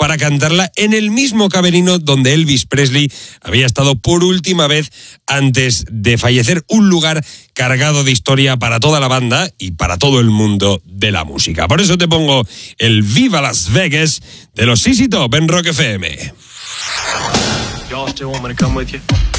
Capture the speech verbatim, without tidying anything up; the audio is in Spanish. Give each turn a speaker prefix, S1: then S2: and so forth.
S1: para cantarla en el mismo camerino donde Elvis Presley había estado por última vez antes de fallecer. Un lugar cargado de historia para toda la banda y para todo el mundo de la música. Por eso te pongo el Viva Las Vegas de los Z Z Top en Rock F M.
S2: Y'all still want me to come with you?